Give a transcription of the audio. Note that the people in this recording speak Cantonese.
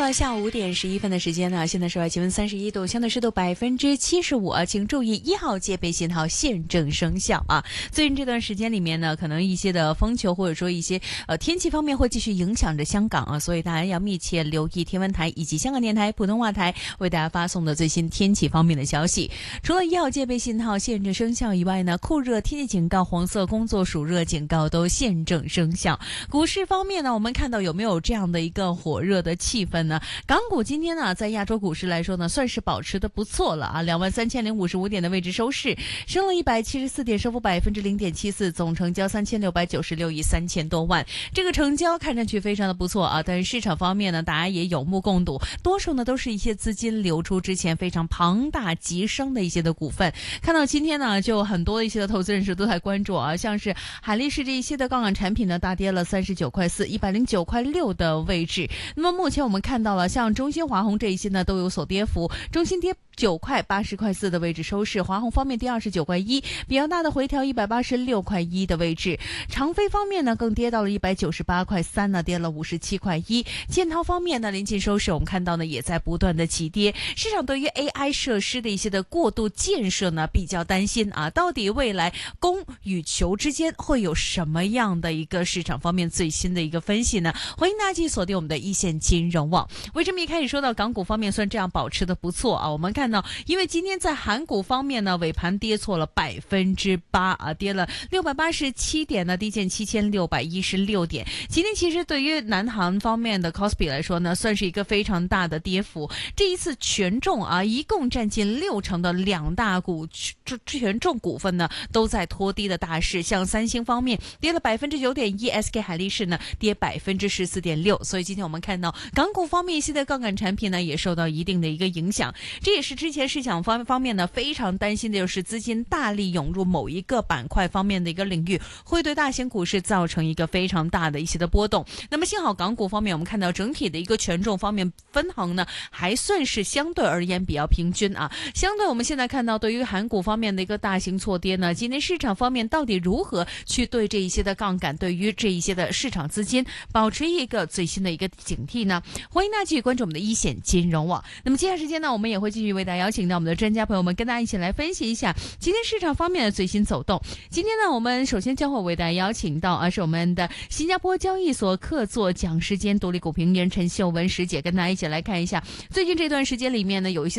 了下午5点11分的时间呢，现在室外气温31度，相对湿度75%，请注意1号戒备信号现正生效啊。最近这段时间里面呢，可能一些的风球或者说一些天气方面会继续影响着香港啊，所以大家要密切留意天文台以及香港电台普通话台为大家发送的最新天气方面的消息。除了1号戒备信号现正生效以外呢，酷热天气警告、黄色工作暑热警告都现正生效。股市方面呢，我们看到有没有这样的一个火热的气氛呢？港股今天呢，在亚洲股市来说呢，算是保持的不错了啊，23055点的位置收市，升了174点，升幅0.74%，总成交3696亿3000多万。这个成交看上去非常的不错啊，但是市场方面呢，大家也有目共睹，多数呢都是一些资金流出之前非常庞大急升的一些的股份。看到今天呢，就很多一些的投资人士都在关注啊，像是海力士这一些的杠杆产品呢，大跌了39.4，109.6的位置。那么目前我们看到了，像中兴、华虹这一些呢都有所跌幅，中兴跌9.80.4的位置收市，华虹方面跌29.1，比较大的回调186.1的位置。长飞方面呢更跌到了198.3呢，跌了57.1。建滔方面呢临近收市，我们看到呢也在不断的起跌。市场对于 AI 设施的一些的过度建设呢比较担心啊，到底未来供与求之间会有什么样的一个市场方面最新的一个分析呢？欢迎大家继续锁定我们的一线金融网。为什么一开始说到港股方面算这样保持的不错啊？我们看到，因为今天在韩股方面呢，尾盘跌错了8%啊，跌了687点呢，低见7616点。今天其实对于南韩方面的 Kospi 来说呢，算是一个非常大的跌幅。这一次权重啊，一共占近60%的两大股权重股份呢，都在拖低的大势。像三星方面跌了9.1%，SK 海力士呢跌14.6%。所以今天我们看到港股方面一些的杠杆产品呢，也受到一定的一个影响。这也是之前市场方面呢非常担心的，就是资金大力涌入某一个板块方面的一个领域，会对大型股市造成一个非常大的一些的波动。那么幸好港股方面，我们看到整体的一个权重方面分衡呢，还算是相对而言比较平均啊。相对我们现在看到，对于韩股方面的一个大型错跌呢，今天市场方面到底如何去对这一些的杠杆，对于这一些的市场资金保持一个最新的一个警惕呢？欢迎大家继续关注我们的一线金融网。那么接下来时间呢，我们也会继续为大家邀请到我们的专家朋友们，跟大家一起来分析一下今天市场方面的最新走动。今天呢，我们首先将会为大家邀请到是我们的新加坡交易所客座讲师兼独立股评人陈秀文师姐，跟大家一起来看一下最近这段时间里面呢，有一些